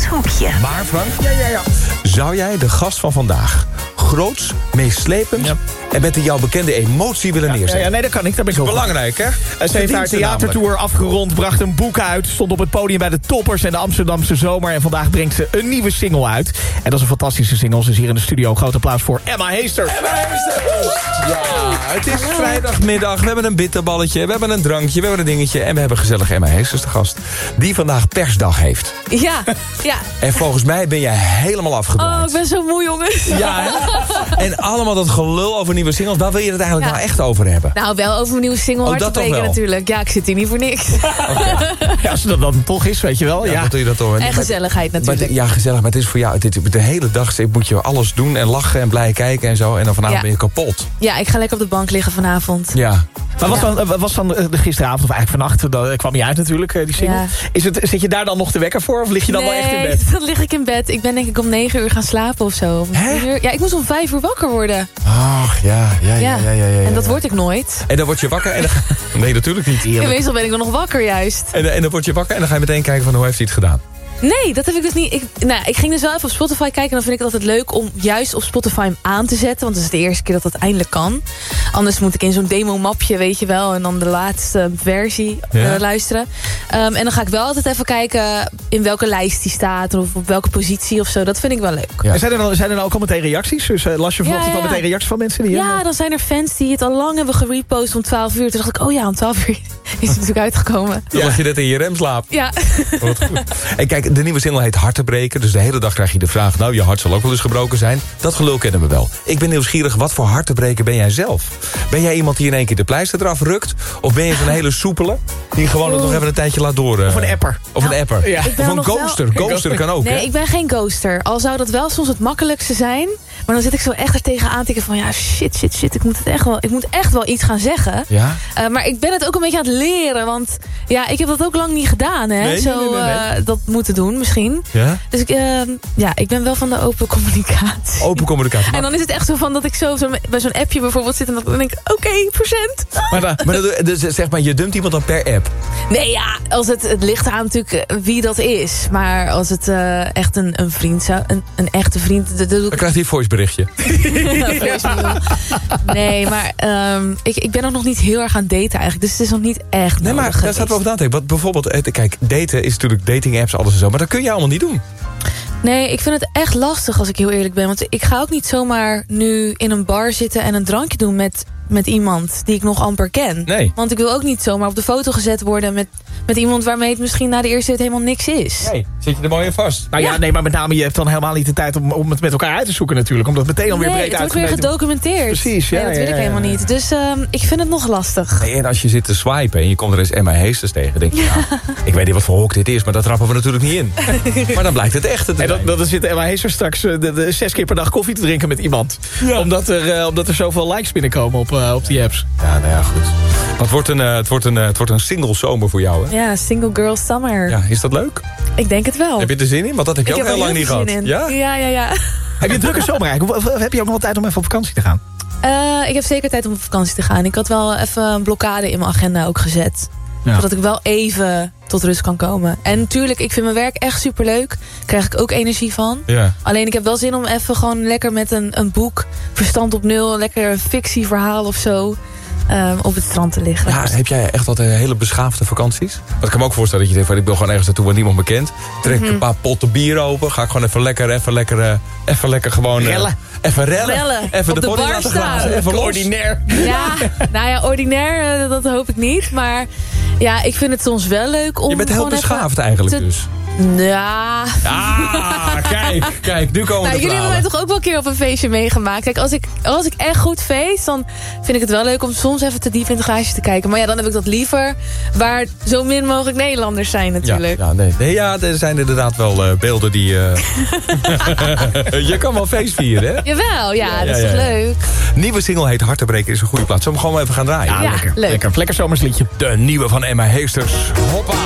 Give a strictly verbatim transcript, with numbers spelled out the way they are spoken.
hoekje. Maar Frank, ja, ja, ja. Zou jij de gast van vandaag groots, meeslepend... Ja. en met de jou bekende emotie willen ja, neerzetten? Ja, ja, nee, dat kan ik. Dat ben ik ook belangrijk, hè? Ze heeft haar theatertour afgerond, bracht een boek uit... stond op het podium bij de Toppers en de Amsterdamse Zomer... en vandaag brengt ze een nieuwe single uit. En dat is een fantastische single. Ze is hier in de studio. Groot applaus voor Emma Heesters. Emma Heesters! Ja, het is vrijdagmiddag. We hebben een bitterballetje, we hebben een drankje, we hebben een dingetje... en we hebben gezellig Emma Heesters te gast. Die vandaag persdag heeft. Ja, ja. En volgens mij ben jij helemaal afgedraaid. Oh, ik ben zo moe, jongens. Ja, hè? En allemaal dat gelul over nieuwe singles. Waar wil je het eigenlijk ja. nou echt over hebben? Nou, wel over mijn nieuwe single oh, Hard te breken natuurlijk. Ja, ik zit hier niet voor niks. Okay. Ja, als dat dan toch is, weet je wel. Ja, ja. Wat doe je dat toch? En gezelligheid natuurlijk. Maar, ja, gezellig. Maar het is voor jou, dit, de hele dag moet je alles doen en lachen en blij kijken en zo. En dan vanavond ja. ben je kapot. Ja, ik ga lekker op de bank liggen vanavond. Ja. Maar was dan, was dan gisteravond, of eigenlijk vannacht, dan kwam je uit natuurlijk, die single. Ja. Is het, zit je daar dan nog te wekker voor, of lig je dan nee, wel echt in bed? Nee, dan lig ik in bed. Ik ben denk ik om negen uur gaan slapen of zo. Uur. Ja, ik moest om vijf uur wakker worden. Ach, ja, ja, ja, ja, ja, ja, ja. En dat word ik nooit. En dan word je wakker en dan... Nee, natuurlijk niet. Ja, meestal ben ik dan nog wakker juist. En, en dan word je wakker en dan ga je meteen kijken van hoe heeft hij het gedaan. Nee, dat heb ik dus niet. Ik, nou, ik ging dus wel even op Spotify kijken. En dan vind ik het altijd leuk om juist op Spotify hem aan te zetten. Want het is de eerste keer dat dat eindelijk kan. Anders moet ik in zo'n demo-mapje, weet je wel. En dan de laatste versie ja. uh, luisteren. Um, en dan ga ik wel altijd even kijken in welke lijst die staat. Of op welke positie of zo. Dat vind ik wel leuk. Ja. En zijn er dan, zijn er dan ook al meteen reacties? Dus uh, las je vanochtend ja, ja. al meteen reacties van mensen? Die ja, hebben... dan zijn er fans die het al lang hebben gerepost om twaalf uur. Toen dacht ik, oh ja, om twaalf uur is het natuurlijk uitgekomen. Dan lag je net in je remslaap. Ja. Wat goed. En kijk, de nieuwe single heet Hart te breken. Dus de hele dag krijg je de vraag... nou, je hart zal ook wel eens gebroken zijn. Dat gelul kennen we wel. Ik ben nieuwsgierig, wat voor hart te breken ben jij zelf? Ben jij iemand die in één keer de pleister eraf rukt? Of ben je zo'n hele soepele... die gewoon het nog even een tijdje laat door... Uh, of een apper. Of nou, een apper. Ja. Of een ghoster. Wel... Ghoster kan ook, Nee, hè? ik ben geen ghoster. Al zou dat wel soms het makkelijkste zijn... maar dan zit ik zo echt er tegenaan te denken van... ja, shit, shit, shit, ik moet, het echt wel, ik moet echt wel iets gaan zeggen. Ja? Uh, maar ik ben het ook een beetje aan het leren. Want ja, ik heb dat ook lang niet gedaan, hè? Nee, zo nee, nee, nee, nee. Uh, dat moeten doen, misschien. Ja? Dus ik, uh, ja, ik ben wel van de open communicatie. Open communicatie. En dan is het echt zo van dat ik zo, zo bij zo'n appje bijvoorbeeld zit... en dan denk ik, oké, okay, procent. Maar, dan, maar dat, dus zeg maar, je dumpt iemand dan per app? Nee, ja, als het, het ligt aan natuurlijk wie dat is. Maar als het uh, echt een, een vriend zou... Een, een echte vriend... Dat, dat dan krijgt hij een voiceberichtje. Nee, maar um, ik, ik ben ook nog niet heel erg aan daten eigenlijk. Dus het is nog niet echt Nee, maar daar staat wel over na te denken. Want bijvoorbeeld, kijk, daten is natuurlijk dating apps, alles en zo. Maar dat kun je allemaal niet doen. Nee, ik vind het echt lastig als ik heel eerlijk ben. Want ik ga ook niet zomaar nu in een bar zitten en een drankje doen met, met iemand die ik nog amper ken. Nee. Want ik wil ook niet zomaar op de foto gezet worden met, met iemand waarmee het misschien na de eerste date helemaal niks is. Nee, zit je er mooi in vast. Nou ja, ja, nee, maar met name je hebt dan helemaal niet de tijd om, om het met elkaar uit te zoeken natuurlijk. Omdat het meteen alweer nee, breed uitgemeten wordt weer gedocumenteerd. Precies, ja. Nee, dat wil ja, ja, ik helemaal ja, ja. niet. Dus um, ik vind het nog lastig. Nee, en als je zit te swipen en je komt er eens Emma Heesters tegen, denk je, ja. ja, ik weet niet wat voor hok dit is, maar dat trappen we natuurlijk niet in. Maar dan blijkt het echt te zijn. En dan, dan zit Emma Heesters straks uh, de, de, zes keer per dag koffie te drinken met iemand. Ja. Omdat, er, uh, omdat er zoveel likes binnenkomen op, uh, op die apps. Ja, nou ja, goed. Maar het wordt een, uh, het wordt een, uh, het wordt een single zomer voor jou, hè? Ja, single girl summer. Ja, is dat leuk? Ik denk het wel. Heb je er zin in? Want dat heb je ik ook heel lang niet gehad. In. Ja? Ja, ja, ja. Heb je een drukke zomer eigenlijk? Of heb je ook nog wel tijd om even op vakantie te gaan? Uh, ik heb zeker tijd om op vakantie te gaan. Ik had wel even een blokkade in mijn agenda ook gezet. Ja. Zodat ik wel even tot rust kan komen. En natuurlijk, ik vind mijn werk echt superleuk. Daar krijg ik ook energie van. Ja. Alleen ik heb wel zin om even gewoon lekker met een, een boek... verstand op nul, lekker een fictieverhaal of zo... Um, op het strand te liggen. Ja, heb jij echt wat hele beschaafde vakanties? Want ik kan me ook voorstellen dat je denkt... Van, ik wil gewoon ergens naartoe waar niemand me kent. Trek mm-hmm. een paar potten bier open. Ga ik gewoon even lekker, even lekker, uh, even lekker gewoon... Uh, rellen. Even rellen. rellen. Even op de, de body bar staan. Even los. Ordinair. Ja, nou ja, ordinair, uh, dat hoop ik niet. Maar ja, ik vind het soms wel leuk om... Je bent heel beschaafd eigenlijk te... dus. Ja. Ah, kijk, kijk, nu komen nou, de jullie hebben mij toch ook wel een keer op een feestje meegemaakt. Kijk, als ik, als ik echt goed feest, dan vind ik het wel leuk om soms even te diep in het glaasje te kijken. Maar ja, dan heb ik dat liever waar zo min mogelijk Nederlanders zijn natuurlijk. Ja, ja, nee. Nee, ja er zijn inderdaad wel uh, beelden die... Uh... je kan wel feest vieren, hè? Jawel, ja, ja, dat is ja, toch ja. leuk. Nieuwe single heet Hart te breken, is een goede plaats. Zullen we hem gewoon even gaan draaien? Ja, ja lekker. Leuk. Lekker, lekker zomersliedje. De nieuwe van Emma Heesters. Hoppa!